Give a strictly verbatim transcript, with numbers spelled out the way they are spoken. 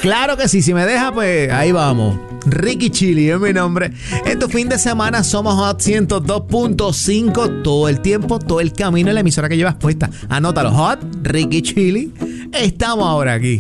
Claro que sí, si me deja, pues ahí vamos. Ricky Chili es mi nombre. En tu fin de semana somos Hot ciento dos punto cinco todo el tiempo, todo el camino en la emisora que llevas puesta. Anótalo, Hot, Ricky Chili. Estamos ahora aquí.